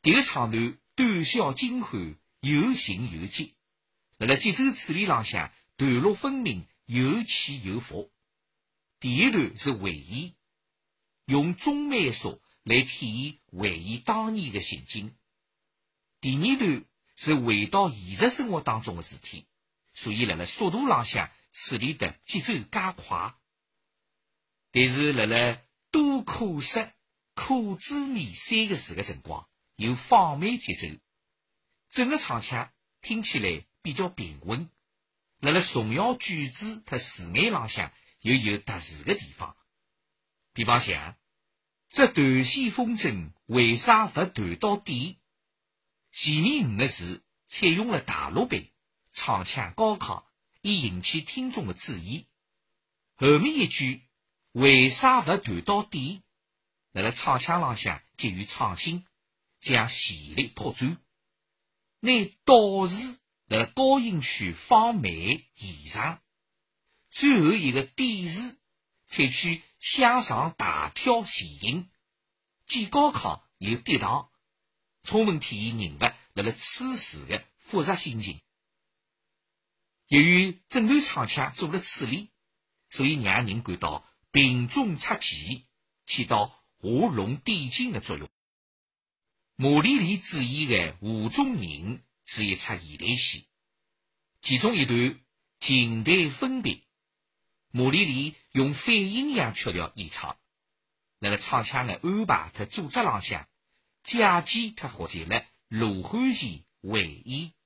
迭个唱段短小精悍，有情有节，辣辣节奏处理浪向段落分明，有起有伏。第一段是回忆，用中慢速来体现回忆当年的情景。第二段是回到现实生活当中的事体，所以辣辣速度浪向处理的节奏加快。但是辣辣多可惜、可滋味三个字的辰光，有放慢节奏，整个唱腔听起来比较平稳。辣辣重要句子和词眼浪向又有特殊的地方。比方像这断线风筝为啥不断到底？前面5个字采用了大陆版，唱腔高亢，以引起听众的注意。后面一句为啥不断到底？辣辣唱腔浪向给予创新，将旋律拓展，拿倒字辣辣高音区放慢延长，最后一个底字采取向上大跳前音，既高亢又跌宕，充分体现人物辣辣此时的复杂心情。由于整段唱腔做了处理，所以让人感到平中出奇，起到画龙点睛的作用。马丽丽主演的《湖中人》是一出现代戏，其中一段情态分别，马丽丽用反阴阳曲调演唱，辣辣唱腔的安排和组织浪向，借鉴和学习了罗汉前回忆。